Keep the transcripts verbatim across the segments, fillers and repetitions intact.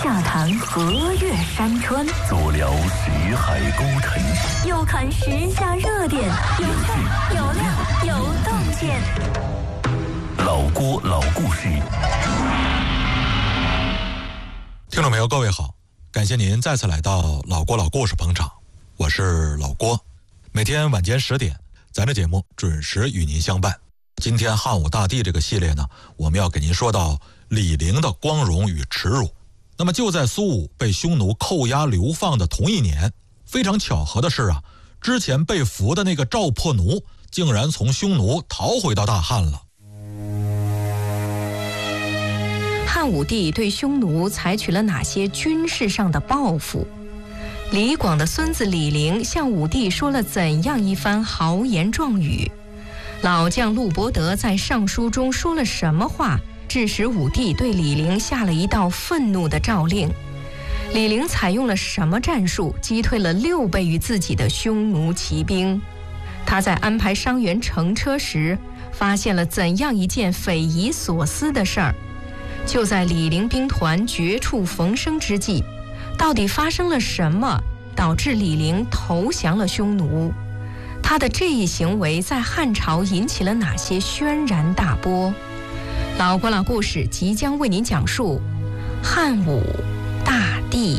下谈河岳山川， 坐聊西海孤尘， 又看时下热点，有趣有料有洞见。 老郭老故事。 听众朋友各位好，感谢您再次来到老郭老故事捧场，我是老郭。每天晚间十点，咱这节目准时与您相伴。今天汉武大帝这个系列呢，我们要给您说到李陵的光荣与耻辱。那么就在苏武被匈奴扣押流放的同一年，非常巧合的是啊，之前被俘的那个赵破奴竟然从匈奴逃回到大汉了。 汉武帝对匈奴采取了哪些军事上的报复？李广的孙子李陵向武帝说了怎样一番豪言壮语？老将陆伯德在上书中说了什么话，致使武帝对李陵下了一道愤怒的诏令？李陵采用了什么战术，击退了六倍于自己的匈奴骑兵？他在安排伤员乘车时，发现了怎样一件匪夷所思的事儿？就在李陵兵团绝处逢生之际，到底发生了什么，导致李陵投降了匈奴？他的这一行为在汉朝引起了哪些轩然大波？老郭老故事即将为您讲述汉武大帝。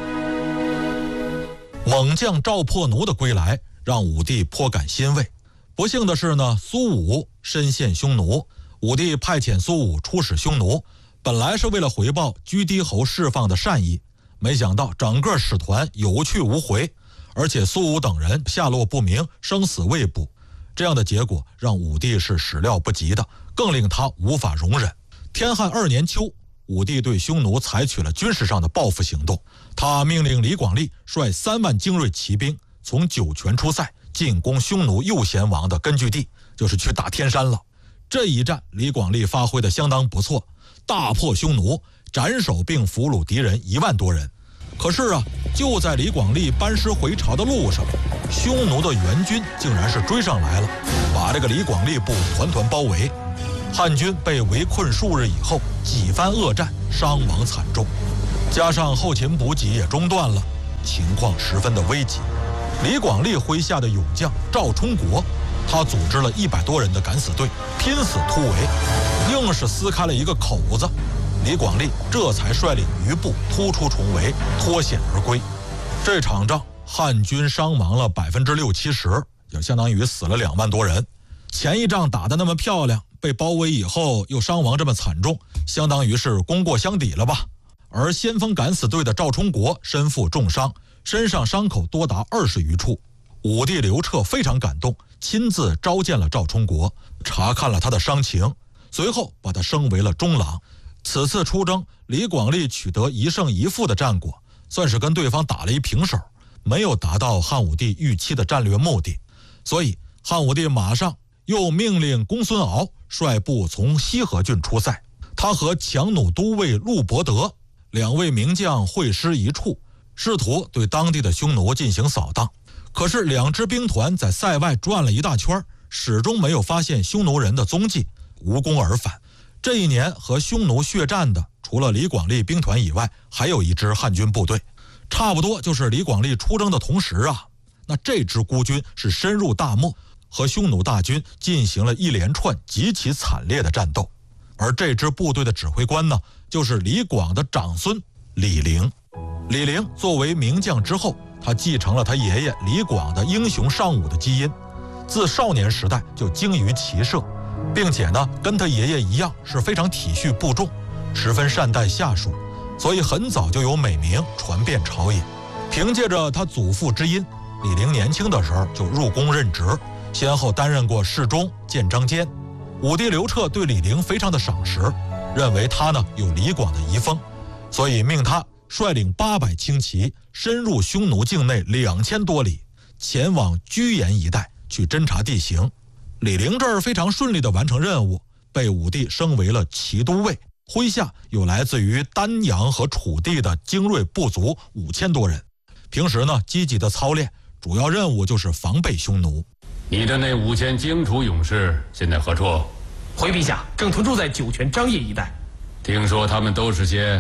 猛将赵破奴的归来让武帝颇感欣慰。不幸的是呢，苏武深陷匈奴，武帝派遣苏武出使匈奴，本来是为了回报居低侯释放的善意，没想到整个使团有去无回，而且苏武等人下落不明，生死未卜。这样的结果让武帝是始料不及的，更令他无法容忍。天汉二年秋，武帝对匈奴采取了军事上的报复行动。他命令李广利率三万精锐骑兵从酒泉出塞，进攻匈奴右贤王的根据地，就是去打天山了。这一战李广利发挥得相当不错，大破匈奴，斩首并俘虏敌人一万多人。可是啊，就在李广利班师回朝的路上，匈奴的援军竟然是追上来了，把这个李广利部团团包围。汉军被围困数日以后，几番恶战，伤亡惨重，加上后勤补给也中断了，情况十分的危急。李广利麾下的勇将赵充国，他组织了一百多人的敢死队，拼死突围，硬是撕开了一个口子。李广利这才率领余部突出重围，脱险而归。这场仗汉军伤亡了百分之六七十，就相当于死了两万多人。前一仗打得那么漂亮，被包围以后又伤亡这么惨重，相当于是功过相抵了吧。而先锋敢死队的赵充国身负重伤，身上伤口多达二十余处。武帝刘彻非常感动，亲自召见了赵充国，查看了他的伤情，随后把他升为了中郎。此次出征，李广利取得一胜一负的战果，算是跟对方打了一平手，没有达到汉武帝预期的战略目的。所以汉武帝马上又命令公孙敖率部从西河郡出塞，他和强弩都尉陆伯德两位名将会师一处，试图对当地的匈奴进行扫荡。可是两支兵团在塞外转了一大圈，始终没有发现匈奴人的踪迹，无功而返。这一年和匈奴血战的，除了李广利兵团以外，还有一支汉军部队，差不多就是李广利出征的同时啊。那这支孤军是深入大漠，和匈奴大军进行了一连串极其惨烈的战斗。而这支部队的指挥官呢，就是李广的长孙李陵。李陵作为名将之后，他继承了他爷爷李广的英雄尚武的基因，自少年时代就精于骑射，并且呢，跟他爷爷一样是非常体恤部众，十分善待下属，所以很早就有美名传遍朝野。凭借着他祖父之音，李陵年轻的时候就入宫任职，先后担任过侍中、建章监。武帝刘彻对李陵非常的赏识，认为他呢有李广的遗风，所以命他率领八百轻骑深入匈奴境内两千多里，前往居延一带去侦察地形。李陵这儿非常顺利地完成任务，被武帝升为了骑都尉，麾下有来自于丹阳和楚地的精锐部族五千多人。平时呢，积极的操练，主要任务就是防备匈奴。 你的那五千荆楚勇士现在何处？ 回陛下，正屯驻在酒泉张掖一带。 听说他们都是些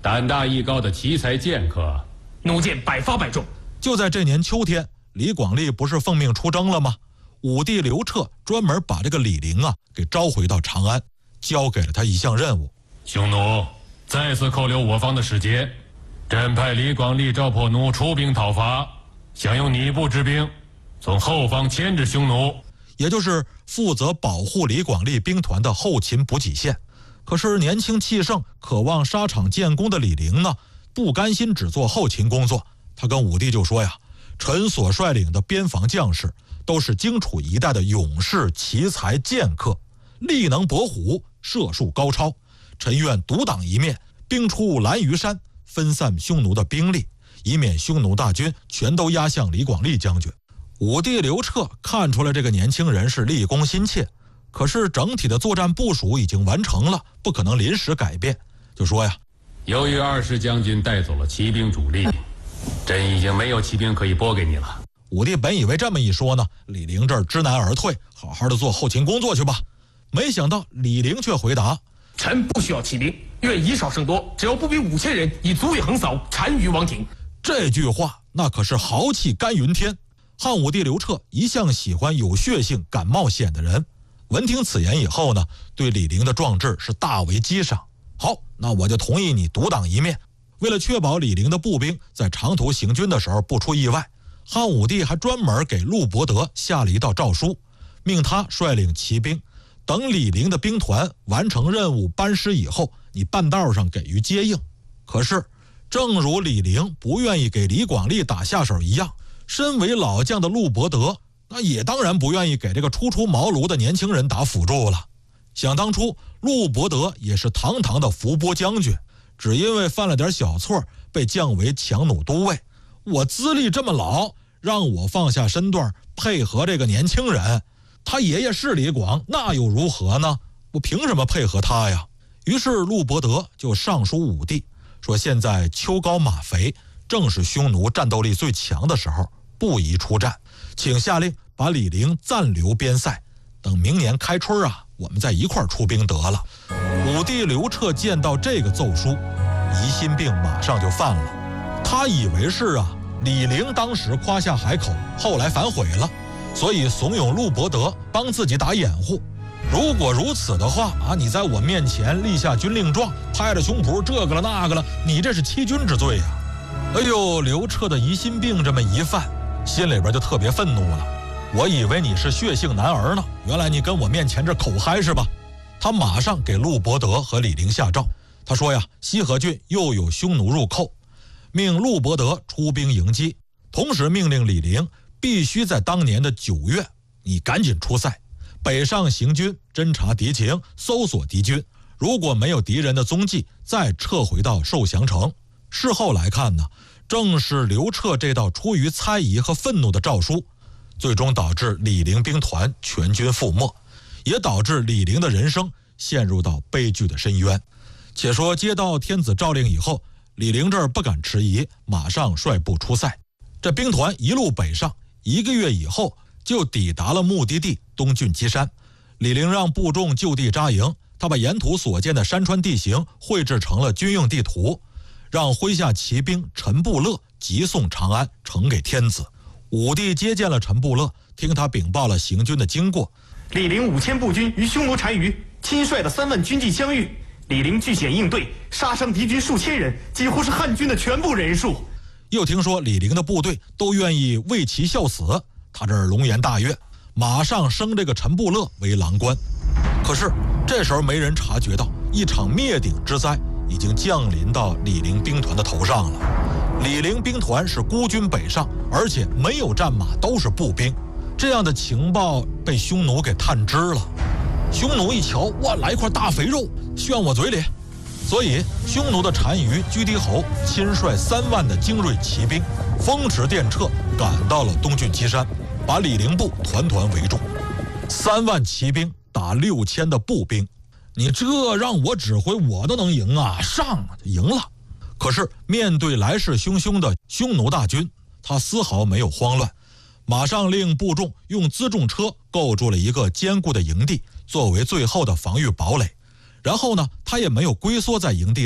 胆大艺高的奇才剑客， 奴见百发百中。 就在这年秋天，李广利不是奉命出征了吗？武帝刘彻专门把这个李陵啊给召回到长安，交给了他一项任务。 匈奴再次扣留我方的使节，朕派李广利、赵破奴出兵讨伐，想用你部之兵从后方牵制匈奴， 也就是负责保护李广利兵团的后勤补给线。可是年轻气盛、渴望沙场建功的李陵呢，不甘心只做后勤工作。他跟武帝就说呀：“臣所率领的边防将士都是荆楚一带的勇士、奇才、剑客，力能搏虎，射术高超。臣愿独当一面，兵出兰屿山，分散匈奴的兵力，以免匈奴大军全都压向李广利将军。”武帝刘彻看出来这个年轻人是立功心切，可是整体的作战部署已经完成了，不可能临时改变，就说呀：“ 由于二世将军带走了骑兵主力，朕已经没有骑兵可以拨给你了。” 武帝本以为这么一说呢，李陵这儿知难而退，好好的做后勤工作去吧。没想到李陵却回答：“ 臣不需要骑兵，愿以少胜多，只要不比五千人，已足以横扫单于王庭。” 这句话那可是豪气干云天。汉武帝刘彻一向喜欢有血性、敢冒险的人，闻听此言以后呢，对李陵的壮志是大为激赏。好，那我就同意你独当一面。为了确保李陵的步兵在长途行军的时候不出意外，汉武帝还专门给陆伯德下了一道诏书，命他率领骑兵，等李陵的兵团完成任务班师以后，你半道上给予接应。可是正如李陵不愿意给李广利打下手一样，身为老将的陆伯德那也当然不愿意给这个初出茅庐的年轻人打辅助了。想当初陆伯德也是堂堂的伏波将军，只因为犯了点小错被降为强弩都尉。我资历这么老，让我放下身段配合这个年轻人，他爷爷是李广，那又如何呢？我凭什么配合他呀？于是陆伯德就上书武帝，说现在秋高马肥，正是匈奴战斗力最强的时候，不宜出战，请下令把李陵暂留边塞，等明年开春啊，我们再一块儿出兵得了。武帝刘彻见到这个奏书，疑心病马上就犯了。他以为是啊，李陵当时夸下海口，后来反悔了，所以怂恿陆伯德帮自己打掩护。如果如此的话啊，你在我面前立下军令状，拍着胸脯这个了那个了，你这是欺君之罪呀！哎呦，刘彻的疑心病这么一犯，心里边就特别愤怒了。我以为你是血性男儿呢，原来你跟我面前这口嗨是吧？他马上给陆伯德和李陵下诏，他说呀，西河郡又有匈奴入寇，命陆伯德出兵迎击，同时命令李陵必须在当年的九月，你赶紧出塞，北上行军，侦察敌情，搜索敌军，如果没有敌人的踪迹，再撤回到受降城。事后来看呢，正是刘彻这道出于猜疑和愤怒的诏书，最终导致李陵兵团全军覆没，也导致李陵的人生陷入到悲剧的深渊。且说接到天子诏令以后，李陵这儿不敢迟疑，马上率部出塞。这兵团一路北上，一个月以后就抵达了目的地东郡基山。李陵让部众就地扎营，他把沿途所见的山川地形绘制成了军用地图，让麾下骑兵陈布勒急送长安，呈给天子。武帝接见了陈布勒，听他禀报了行军的经过。 李陵五千步军与匈奴单于亲率的三万军骑相遇，李陵据险应对，杀伤敌军数千人，几乎是汉军的全部人数。 又听说李陵的部队都愿意为其效死，他这儿龙颜大悦，马上升这个陈布勒为郎官。可是这时候没人察觉到，一场灭顶之灾已经降临到李陵兵团的头上了。李陵兵团是孤军北上，而且没有战马，都是步兵。这样的情报被匈奴给探知了。匈奴一瞧，哇，来块大肥肉炫我嘴里，所以匈奴的单于居低侯亲率三万的精锐骑兵，风驰电掣赶到了东郡基山，把李陵部团团围住。三万骑兵打六千的步兵，你这让我指挥我都能赢啊，上啊就赢了。可是面对来势汹汹的匈奴大军，他丝毫没有慌乱，马上令部众用辎重车构筑了一个坚固的营地，作为最后的防御堡垒。然后呢，他也没有龟缩在营地内，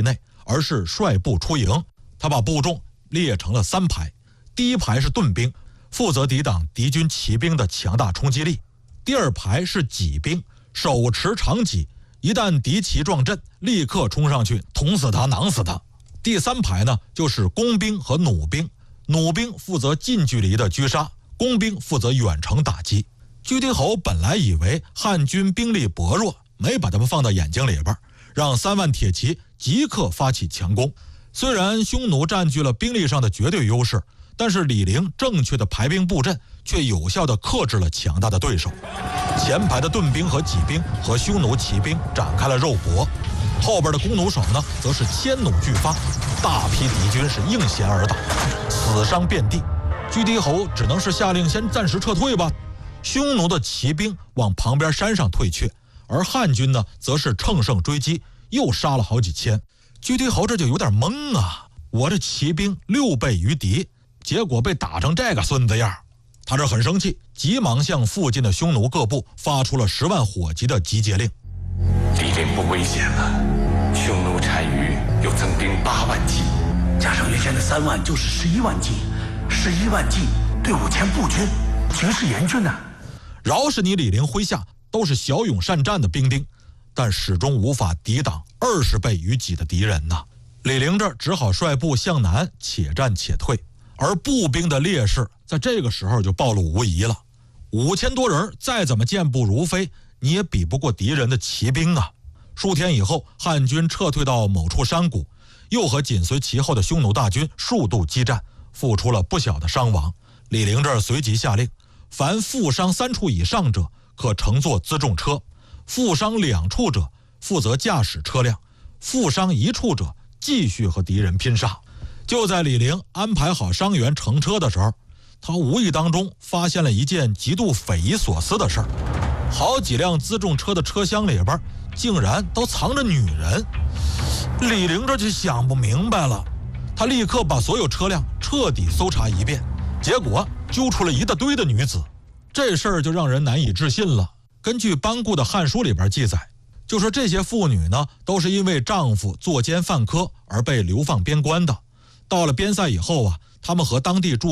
而是率部出营。他把部众列成了三排，第一排是盾兵，负责抵挡敌军骑兵的强大冲击力；第二排是戟兵，手持长戟，一旦敌骑撞阵，立刻冲上去捅死他，囊死他。第三排呢，就是工兵和弩兵，弩兵负责近距离的狙杀，工兵负责远程打击。居迪侯本来以为汉军兵力薄弱，没把他们放到眼睛里边，让三万铁骑即刻发起强攻。虽然匈奴占据了兵力上的绝对优势，但是李陵正确的排兵布阵却有效地克制了强大的对手。前排的盾兵和戟兵和匈奴骑兵展开了肉搏，后边的弓弩手呢则是牵弩俱发，大批敌军是应弦而倒，死伤遍地。居迪侯只能是下令先暂时撤退吧。匈奴的骑兵往旁边山上退却，而汉军呢则是乘胜追击，又杀了好几千。居迪侯这就有点懵啊，我这骑兵六倍于敌，结果被打成这个孙子样。他这很生气，急忙向附近的匈奴各部发出了十万火急的集结令。 李陵不危险了，匈奴单于有增兵八万骑， 加上原先的三万就是十一万骑，十一万骑对五千步军，形势严峻啊！ 饶是你李陵麾下都是骁勇善战的兵丁，但始终无法抵挡二十倍于己的敌人呐。李陵这只好率部向南，且战且退。而步兵的劣势在这个时候就暴露无遗了。五千多人再怎么健步如飞，你也比不过敌人的骑兵啊。数天以后，汉军撤退到某处山谷，又和紧随其后的匈奴大军数度激战，付出了不小的伤亡。李陵这儿随即下令，凡负伤三处以上者可乘坐辎重车，负伤两处者负责驾驶车辆，负伤一处者继续和敌人拼杀。就在李陵安排好伤员乘车的时候，他无意当中发现了一件极度匪夷所思的事儿：好几辆辎重车的车厢里边竟然都藏着女人。李陵这就想不明白了，他立刻把所有车辆彻底搜查一遍，结果揪出了一大堆的女子。这事儿就让人难以置信了。根据班固的《汉书》里边记载，就说这些妇女呢，都是因为丈夫作奸犯科而被流放边关的。到了边塞以后啊，他们和当地驻